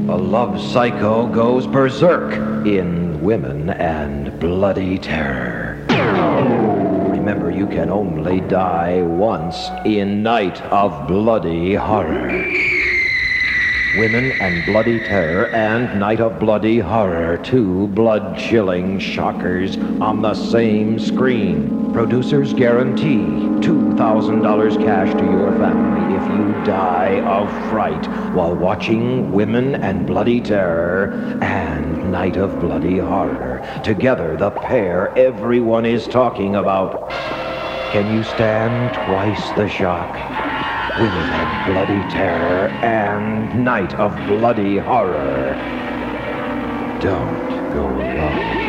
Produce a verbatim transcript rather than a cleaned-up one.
A love psycho goes berserk in Women and Bloody Terror. Remember, you can only die once in Night of Bloody Horror. Women and Bloody Terror and Night of Bloody Horror, two blood-chilling shockers on the same screen. Producers guarantee two thousand dollars cash to your family if you die of fright while watching Women and Bloody Terror and Night of Bloody Horror. Together, the pair everyone is talking about. Can you stand twice the shock? Women and Bloody Terror and Night of Bloody Horror. Don't go alone.